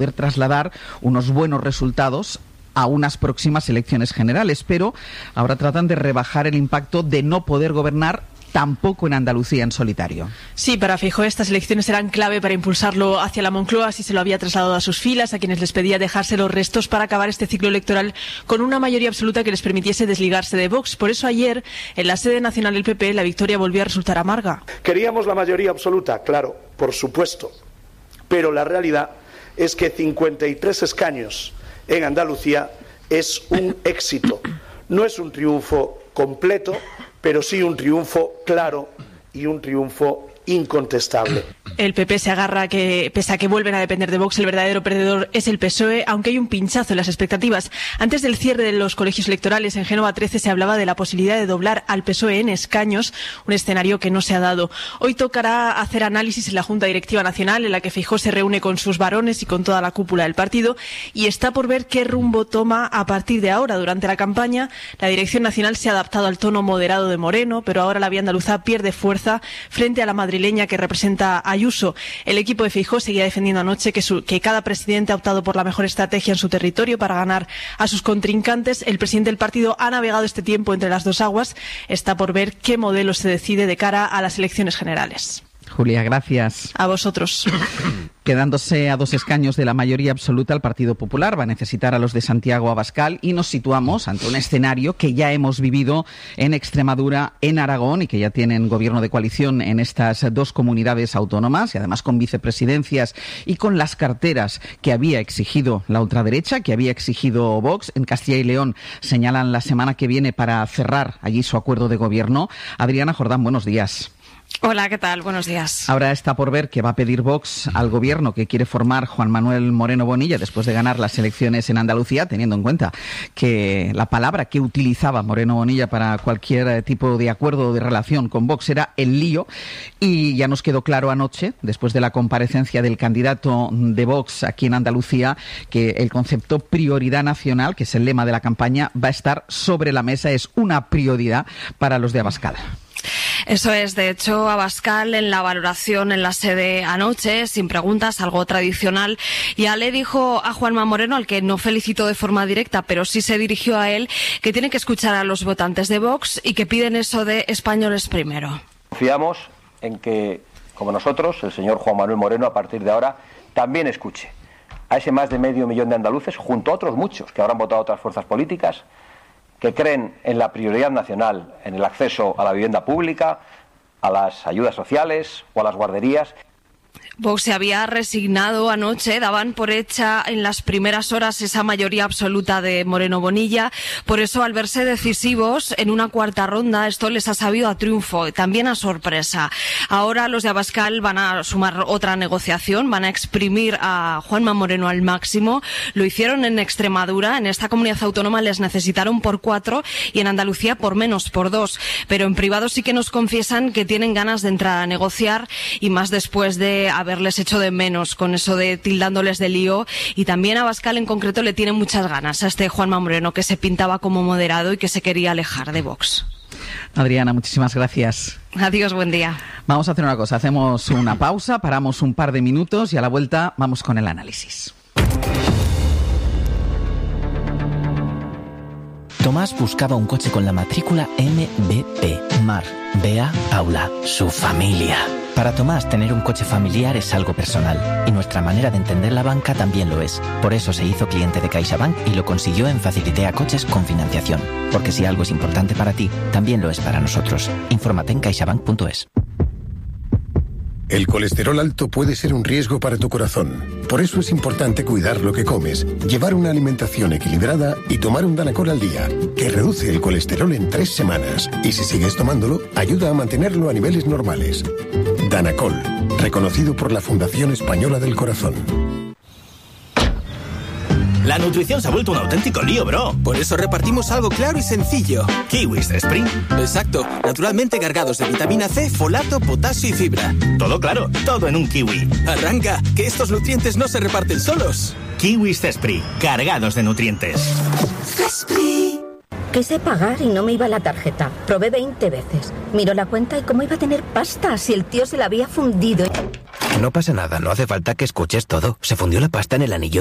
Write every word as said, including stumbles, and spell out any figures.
poder trasladar unos buenos resultados a unas próximas elecciones generales, pero ahora tratan de rebajar el impacto de no poder gobernar tampoco en Andalucía en solitario. Sí, para Feijóo estas elecciones serán clave para impulsarlo hacia la Moncloa, así se lo había trasladado a sus filas, a quienes les pedía dejarse los restos para acabar este ciclo electoral con una mayoría absoluta que les permitiese desligarse de Vox. Por eso ayer, en la sede nacional del P P, la victoria volvió a resultar amarga. Queríamos la mayoría absoluta, claro, por supuesto, pero la realidad es que cincuenta y tres escaños en Andalucía es un éxito. No es un triunfo completo, pero sí un triunfo claro y un triunfo incontestable. El P P se agarra que, pese a que vuelven a depender de Vox, el verdadero perdedor es el P S O E, aunque hay un pinchazo en las expectativas. Antes del cierre de los colegios electorales, en Génova trece se hablaba de la posibilidad de doblar al P S O E en escaños, un escenario que no se ha dado. Hoy tocará hacer análisis en la Junta Directiva Nacional, en la que Feijóo se reúne con sus varones y con toda la cúpula del partido, y está por ver qué rumbo toma a partir de ahora. Durante la campaña, la Dirección Nacional se ha adaptado al tono moderado de Moreno, pero ahora la vía andaluza pierde fuerza frente a la madrileña que representa a Ayuso. El equipo de Feijóo seguía defendiendo anoche que, su, que cada presidente ha optado por la mejor estrategia en su territorio para ganar a sus contrincantes. El presidente del partido ha navegado este tiempo entre las dos aguas. Está por ver qué modelo se decide de cara a las elecciones generales. Julia, gracias. A vosotros. Quedándose a dos escaños de la mayoría absoluta, el Partido Popular va a necesitar a los de Santiago Abascal y nos situamos ante un escenario que ya hemos vivido en Extremadura, en Aragón, y que ya tienen gobierno de coalición en estas dos comunidades autónomas, y además con vicepresidencias y con las carteras que había exigido la ultraderecha, que había exigido Vox. En Castilla y León señalan la semana que viene para cerrar allí su acuerdo de gobierno. Adriana Jordán, buenos días. Hola, ¿qué tal? Buenos días. Ahora está por ver qué va a pedir Vox al gobierno que quiere formar Juan Manuel Moreno Bonilla después de ganar las elecciones en Andalucía, teniendo en cuenta que la palabra que utilizaba Moreno Bonilla para cualquier tipo de acuerdo o de relación con Vox era el lío. Y ya nos quedó claro anoche, después de la comparecencia del candidato de Vox aquí en Andalucía, que el concepto prioridad nacional, que es el lema de la campaña, va a estar sobre la mesa, es una prioridad para los de Abascal. Eso es, de hecho, Abascal en la valoración en la sede anoche, sin preguntas, algo tradicional, ya le dijo a Juanma Moreno, al que no felicitó de forma directa, pero sí se dirigió a él, que tiene que escuchar a los votantes de Vox y que piden eso de españoles primero. Confiamos en que, como nosotros, el señor Juan Manuel Moreno, a partir de ahora, también escuche a ese más de medio millón de andaluces, junto a otros muchos que habrán votado a otras fuerzas políticas, que creen en la prioridad nacional, en el acceso a la vivienda pública, a las ayudas sociales o a las guarderías. Vox se había resignado anoche, daban por hecha en las primeras horas esa mayoría absoluta de Moreno Bonilla, por eso al verse decisivos en una cuarta ronda esto les ha sabido a triunfo, también a sorpresa. Ahora los de Abascal van a sumar otra negociación, van a exprimir a Juanma Moreno al máximo, lo hicieron en Extremadura, en esta comunidad autónoma les necesitaron por cuatro y en Andalucía por menos, por dos, pero en privado sí que nos confiesan que tienen ganas de entrar a negociar y más después de haberles hecho de menos con eso de tildándoles de lío, y también a Abascal en concreto le tiene muchas ganas a este Juanma Moreno, que se pintaba como moderado y que se quería alejar de Vox. Adriana, muchísimas gracias. Adiós, buen día. Vamos a hacer una cosa, hacemos una pausa, paramos un par de minutos y a la vuelta vamos con el análisis. Tomás buscaba un coche con la matrícula M B P, Mar, Bea, Aula, su familia. Para Tomás, tener un coche familiar es algo personal, y nuestra manera de entender la banca también lo es. Por eso se hizo cliente de CaixaBank y lo consiguió en Facilitea Coches con financiación. Porque si algo es importante para ti, también lo es para nosotros. Infórmate en caixabank punto es. El colesterol alto puede ser un riesgo para tu corazón. Por eso es importante cuidar lo que comes, llevar una alimentación equilibrada y tomar un Danacol al día, que reduce el colesterol en tres semanas. Y si sigues tomándolo, ayuda a mantenerlo a niveles normales. Danacol, reconocido por la Fundación Española del Corazón. La nutrición se ha vuelto un auténtico lío, bro. Por eso repartimos algo claro y sencillo. Kiwis de Spring. Exacto, naturalmente cargados de vitamina C, folato, potasio y fibra. Todo claro, todo en un kiwi. Arranca, que estos nutrientes no se reparten solos. Kiwis Zespri, cargados de nutrientes. Zespri. Quise pagar y no me iba la tarjeta. Probé veinte veces. Miró la cuenta y cómo iba a tener pasta si el tío se la había fundido. No pasa nada, no hace falta que escuches todo. Se fundió la pasta en el anillo